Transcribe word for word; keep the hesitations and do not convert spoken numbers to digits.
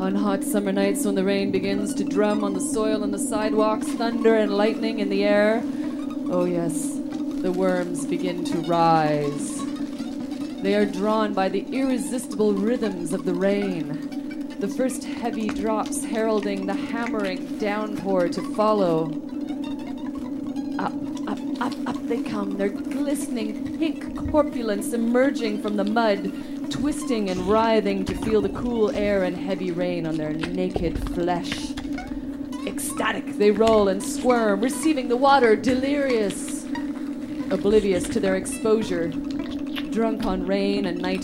On hot summer nights when the rain begins to drum on the soil and the sidewalks, thunder and lightning in the air, oh yes, the worms begin to rise. They are drawn by the irresistible rhythms of the rain, the first heavy drops heralding the hammering downpour to follow. Up, up, up, up they come, their glistening pink corpulence emerging from the mud, twisting and writhing to feel the cool air and heavy rain on their naked flesh. Ecstatic, they roll and squirm, receiving the water, delirious, oblivious to their exposure, drunk on rain and night